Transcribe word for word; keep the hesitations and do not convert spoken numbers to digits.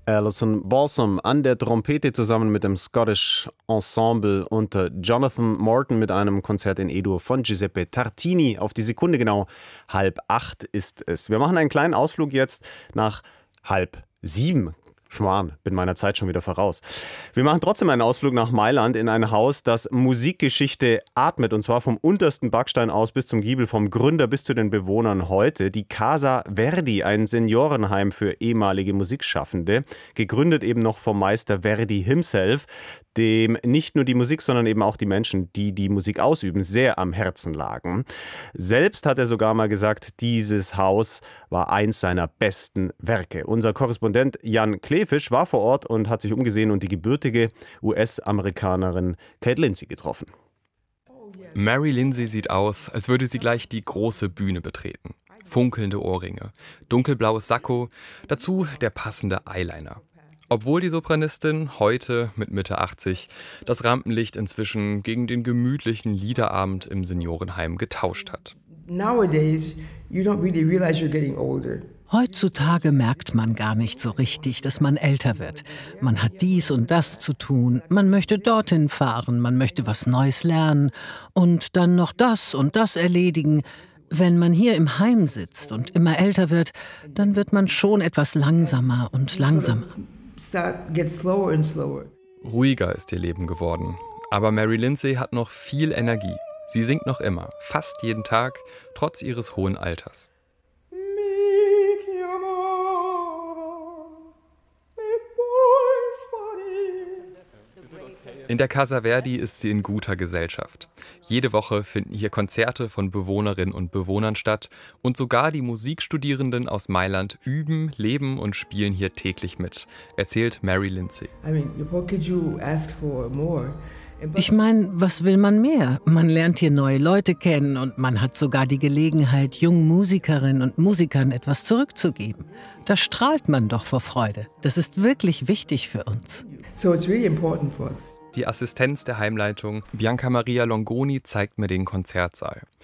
Alison Balsam an der Trompete zusammen mit dem Scottish Ensemble unter Jonathan Morton mit einem Konzert in E-Dur von Giuseppe Tartini. Auf die Sekunde genau halb acht ist es. Wir machen einen kleinen Ausflug jetzt nach halb sieben. Schwan, bin meiner Zeit schon wieder voraus. Wir machen trotzdem einen Ausflug nach Mailand in ein Haus, das Musikgeschichte atmet. Und zwar vom untersten Backstein aus bis zum Giebel, vom Gründer bis zu den Bewohnern heute. Die Casa Verdi, ein Seniorenheim für ehemalige Musikschaffende. Gegründet eben noch vom Meister Verdi himself, dem nicht nur die Musik, sondern eben auch die Menschen, die die Musik ausüben, sehr am Herzen lagen. Selbst hat er sogar mal gesagt, dieses Haus war eins seiner besten Werke. Unser Korrespondent Jan Kleefisch war vor Ort und hat sich umgesehen und die gebürtige U S-Amerikanerin Kate Lindsay getroffen. Mary Lindsay sieht aus, als würde sie gleich die große Bühne betreten. Funkelnde Ohrringe, dunkelblaues Sakko, dazu der passende Eyeliner. Obwohl die Sopranistin heute mit Mitte achtzig das Rampenlicht inzwischen gegen den gemütlichen Liederabend im Seniorenheim getauscht hat. Heutzutage merkt man gar nicht so richtig, dass man älter wird. Man hat dies und das zu tun, man möchte dorthin fahren, man möchte was Neues lernen und dann noch das und das erledigen. Wenn man hier im Heim sitzt und immer älter wird, dann wird man schon etwas langsamer und langsamer. Ruhiger ist ihr Leben geworden. Aber Mary Lindsay hat noch viel Energie. Sie singt noch immer, fast jeden Tag, trotz ihres hohen Alters. In der Casa Verdi ist sie in guter Gesellschaft. Jede Woche finden hier Konzerte von Bewohnerinnen und Bewohnern statt und sogar die Musikstudierenden aus Mailand üben, leben und spielen hier täglich mit, erzählt Mary Lindsay. Ich meine, was will man mehr? Man lernt hier neue Leute kennen und man hat sogar die Gelegenheit, jungen Musikerinnen und Musikern etwas zurückzugeben. Da strahlt man doch vor Freude. Das ist wirklich wichtig für uns. So it's really important for us. Die Assistenz der Heimleitung, Bianca Maria Longoni, zeigt mir den Konzertsaal.